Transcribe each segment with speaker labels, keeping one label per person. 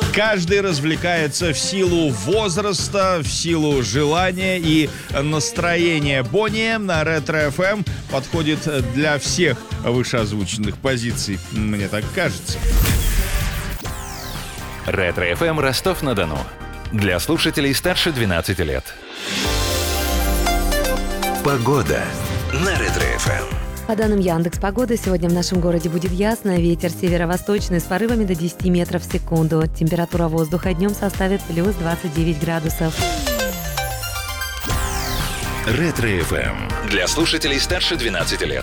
Speaker 1: Каждый развлекается в силу возраста, в силу желания, и настроение Бонни на Ретро-ФМ подходит для всех вышеозвученных позиций, мне так кажется.
Speaker 2: Ретро-ФМ Ростов-на-Дону. Для слушателей старше 12 лет. Погода на Ретро-ФМ.
Speaker 3: По данным Яндекс.Погоды, сегодня в нашем городе будет ясно. Ветер северо-восточный с порывами до 10 метров в секунду. Температура воздуха днем составит плюс 29 градусов.
Speaker 2: Ретро-ФМ. Для слушателей старше 12 лет.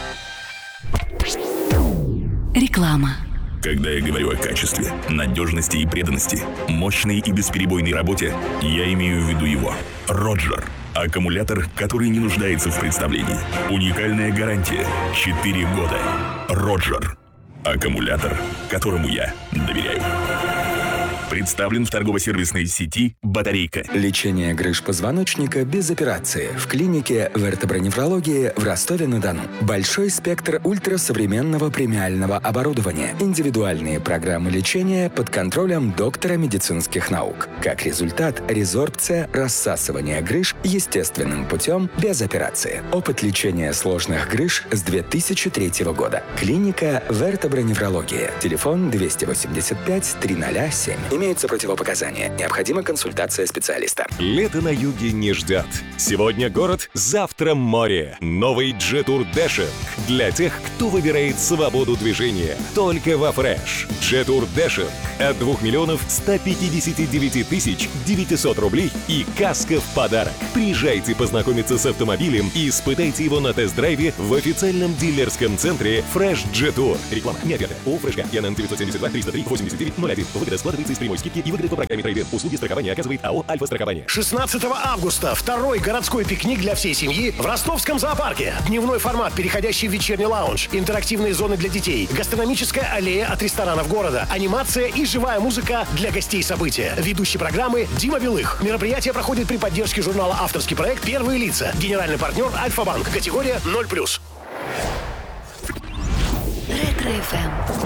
Speaker 3: Реклама.
Speaker 4: Когда я говорю о качестве, надежности и преданности, мощной и бесперебойной работе, я имею в виду его. Роджер. Аккумулятор, который не нуждается в представлении. Уникальная гарантия. 4 года. Роджер. Аккумулятор, которому я доверяю. Представлен в торгово-сервисной сети «Батарейка».
Speaker 5: Лечение грыж позвоночника без операции в клинике вертоброневрологии в Ростове-на-Дону. Большой спектр ультрасовременного премиального оборудования. Индивидуальные программы лечения под контролем доктора медицинских наук. Как результат, резорбция, рассасывание грыж естественным путем без операции. Опыт лечения сложных грыж с 2003 года. Клиника вертоброневрологии. Телефон 285 307. Имеются противопоказания. Необходима консультация специалиста.
Speaker 6: Лето на юге не ждет. Сегодня город, завтра море. Новый J-Tour Dashing. Для тех, кто выбирает свободу движения. Только во Fresh. J-Tour Dashing. От 2 миллионов 159 тысяч 900 рублей и каска в подарок. Приезжайте познакомиться с автомобилем и испытайте его на тест-драйве в официальном дилерском центре Fresh J-Tour. Реклама не оферта. ООО «Фрешка». ЯНН 972 303 89 01. Выгода складывается из прямой скидки и выгоды по программе трейдинг. Услуги страхования оказывает АО «Альфа-страхование».
Speaker 7: 16 августа второй городской пикник для всей семьи в Ростовском зоопарке. Дневной формат, переходящий в вечерний лаунж, интерактивные зоны для детей, гастрономическая аллея от ресторанов города, анимация и живая музыка для гостей события. Ведущий программы Дима Белых. Мероприятие проходит при поддержке журнала «Авторский проект. Первые лица». Генеральный партнер Альфа-банк. Категория 0+.
Speaker 3: Ретро-ФМ.